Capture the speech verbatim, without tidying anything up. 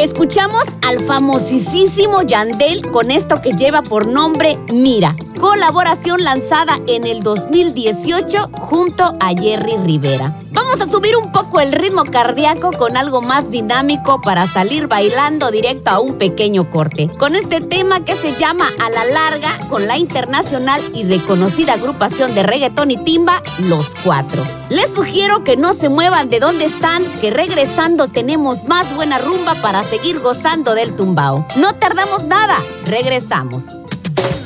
Escuchamos al famosísimo Yandel con esto que lleva por nombre Mira, colaboración lanzada en el dos mil dieciocho junto a Jerry Rivera. Vamos a subir un poco el ritmo cardíaco con algo más dinámico para salir bailando directo a un pequeño corte. Con este tema que se llama A la Larga, con la internacional y reconocida agrupación de reggaetón y timba, Los Cuatro. Les sugiero que no se muevan de donde están, que regresando tenemos más buena rumba para seguir gozando del tumbao. No tardamos nada, regresamos.